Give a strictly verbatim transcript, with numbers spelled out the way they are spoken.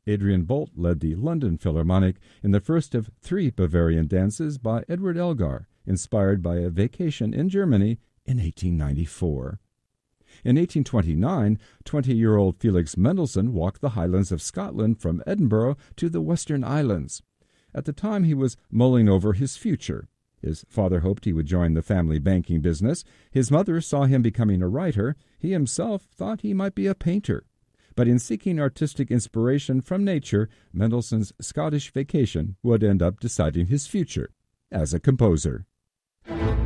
Adrian Bolt led the London Philharmonic in the first of three Bavarian dances by Edward Elgar, inspired by a vacation in Germany in eighteen ninety-four. In eighteen twenty-nine, twenty-year-old Felix Mendelssohn walked the Highlands of Scotland from Edinburgh to the Western Islands. At the time, he was mulling over his future. His father hoped he would join the family banking business. His mother saw him becoming a writer. He himself thought he might be a painter. But in seeking artistic inspiration from nature, Mendelssohn's Scottish vacation would end up deciding his future as a composer.